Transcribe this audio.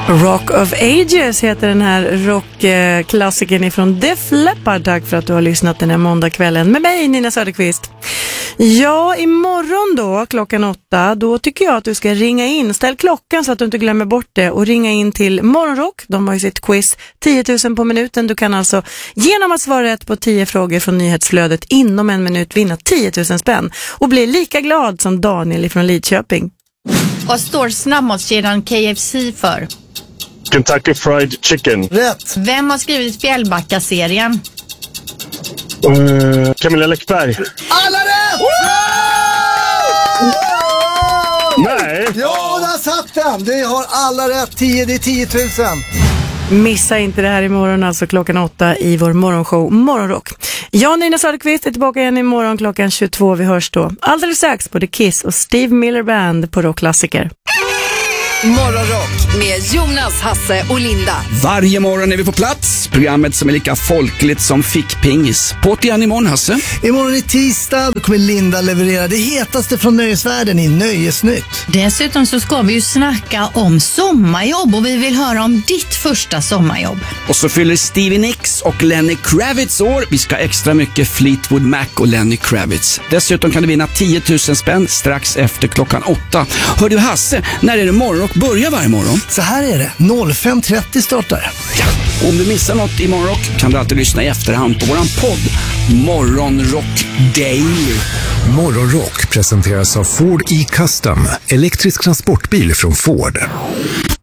Rock of Ages heter den här rockklassikern ifrån Def Leppard. Tack för att du har lyssnat den här måndagskvällen med mig, Nina Söderqvist. Ja, imorgon då, klockan 8, då tycker jag att du ska ringa in. Ställ klockan så att du inte glömmer bort det och ringa in till Morgonrock. De har ju sitt quiz 10 000 på minuten. Du kan alltså genom att svara rätt på 10 frågor från nyhetsflödet inom en minut vinna 10 000 spänn och bli lika glad som Daniel från Lidköping. Vad står snabbmatskedjan KFC för? Kentucky Fried Chicken. Rätt. Vem har skrivit Spjälbacka-serien? Camilla Läckberg. Alla rätt! Nej. Ja, där satt den. Det har alla rätt. 10, det är 10 000. Missa inte det här imorgon, alltså klockan 8 i vår morgonshow Morgonrock. Jag, Nina Söderqvist, är tillbaka igen imorgon klockan 22. Vi hörs då alldeles strax på The Kiss och Steve Miller Band på Rockklassiker. Morgonrock med Jonas, Hasse och Linda. Varje morgon är vi på plats. Programmet som är lika folkligt som fickpingis. På igen imorgon, Hasse. Imorgon är tisdag. Då kommer Linda leverera det hetaste från nöjesvärlden i Nöjesnytt. Dessutom så ska vi ju snacka om sommarjobb och vi vill höra om ditt första sommarjobb. Och så fyller Stevie Nicks och Lenny Kravitz år. Vi ska extra mycket Fleetwood Mac och Lenny Kravitz. Dessutom kan du vinna 10 000 spänn strax efter klockan 8. Hör du, Hasse, när är det morgon och börjar varje morgon? Så här är det. 05.30 startar. Ja. Om du missar något i Morgonrock kan du alltid lyssna i efterhand på våran podd Morgonrock Daily. Morgonrock presenteras av Ford E-Custom, elektrisk transportbil från Ford.